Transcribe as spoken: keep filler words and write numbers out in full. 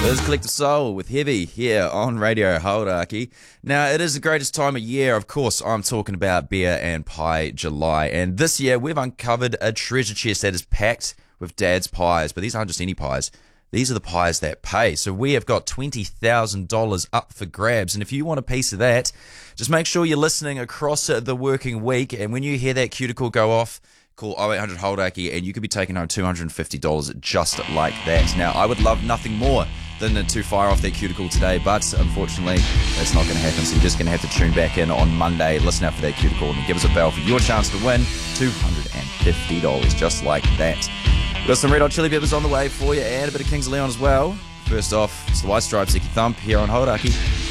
This is Collective Soul with Heavy here on Radio Hauraki. Now, it is the greatest time of year. Of course, I'm talking about Beer and Pie July. And this year, we've uncovered a treasure chest that is packed with Dad's pies. But these aren't just any pies. These are the pies that pay. So we have got twenty thousand dollars up for grabs. And if you want a piece of that, just make sure you're listening across the working week. And when you hear that cuticle go off, call oh eight hundred Hauraki and you could be taking home two hundred fifty dollars just like that. Now, I would love nothing more than to fire off that cuticle today, but unfortunately, that's not going to happen. So you're just going to have to tune back in on Monday, listen out for that cuticle, and give us a bell for your chance to win two hundred fifty dollars just like that. We've got some Red Hot Chili Peppers on the way for you and a bit of Kings of Leon as well. First off, it's the White Stripes, Icky Thump here on Hauraki.